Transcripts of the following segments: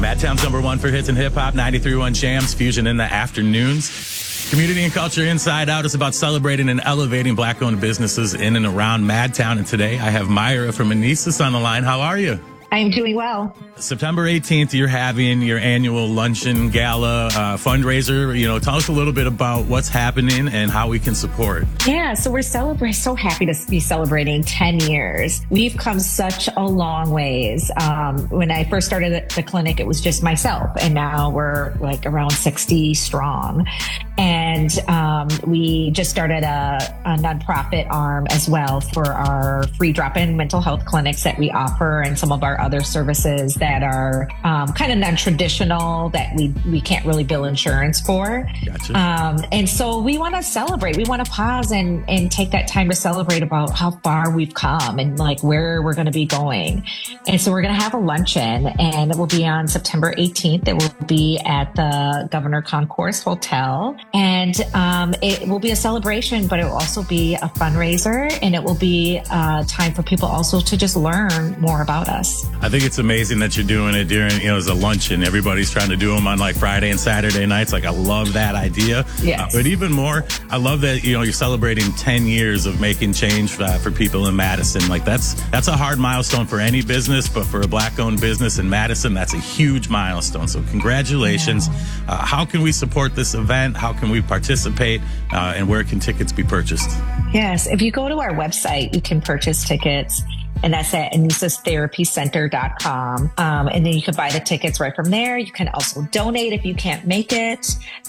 Madtown's #1 for hits and hip hop, 93.1 Jams, Fusion in the afternoons. Community and Culture Inside Out is about celebrating and elevating Black-owned businesses in and around Madtown. And today I have Myra from Anesis on the line. How are you? I'm doing well. September 18th, you're having your annual luncheon gala fundraiser. Tell us a little bit about what's happening and how we can support. Yeah, so we're so happy to be celebrating 10 years. We've come such a long ways. When I first started the clinic, it was just myself, and now we're like around 60 strong. And we just started a nonprofit arm as well for our free drop-in mental health clinics that we offer, and some of our other services that are kind of non-traditional that we can't really bill insurance for. Gotcha. And so we want to celebrate. We want to pause and take that time to celebrate about how far we've come and like where we're going to be going. And so we're going to have a luncheon, and it will be on September 18th. It will be at the Governor Concourse Hotel. And it will be a celebration, but it will also be a fundraiser, and it will be time for people also to just learn more about us. I think it's amazing that you're doing it during, as a luncheon. Everybody's trying to do them on like Friday and Saturday nights. Like, I love that idea. Yes. But even more, I love that, you're celebrating 10 years of making change for people in Madison. Like, that's a hard milestone for any business, but for a Black-owned business in Madison, that's a huge milestone. So congratulations. Yeah. How can we support this event? How can we participate? And where can tickets be purchased? Yes. If you go to our website, you can purchase tickets. And that's at AnesisTherapyCenter.com. And then you can buy the tickets right from there. You can also donate if you can't make it.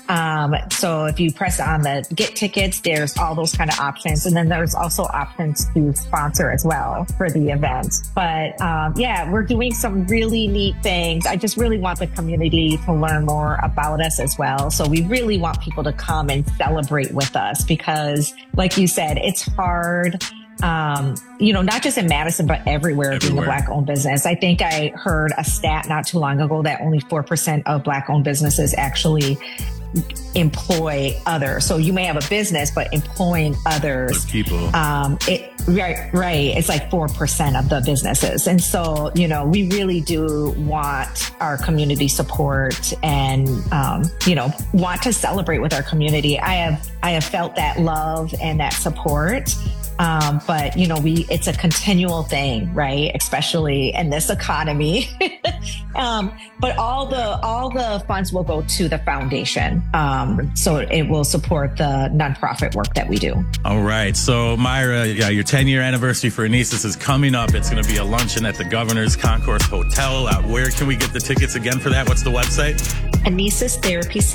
So if you press on the get tickets, there's all those kind of options. And then there's also options to sponsor as well for the event. But yeah, we're doing some really neat things. I just really want the community to learn more about us as well. So we really want people to come and celebrate with us because, like you said, it's hard. Not just in Madison, but everywhere being a Black-owned business. I think I heard a stat not too long ago that only 4% of Black-owned businesses actually employ others. So you may have a business, but employing others. People. Right. It's like 4% of the businesses. And so, we really do want our community support and, want to celebrate with our community. I have felt that love and that support. But it's a continual thing, right? Especially in this economy. But all the funds will go to the foundation. So it will support the nonprofit work that we do. All right. So Myra, your 10-year anniversary for Anesis is coming up. It's going to be a luncheon at the Governor's Concourse Hotel. Where can we get the tickets again for that? What's the website? Anesis Therapy Center.